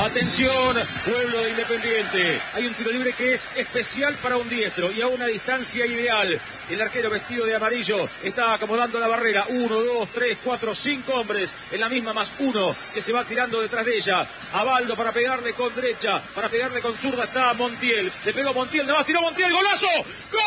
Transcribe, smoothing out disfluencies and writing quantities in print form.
Atención, pueblo de Independiente. Hay un tiro libre que es especial para un diestro y a una distancia ideal. El arquero vestido de amarillo está acomodando la barrera. 1, 2, 3, 4, 5 hombres en la misma más uno que se va tirando detrás de ella. Abaldo para pegarle con derecha, para pegarle con zurda está Montiel. Le pegó Montiel, nada más tiró Montiel, ¡golazo! ¡Gol!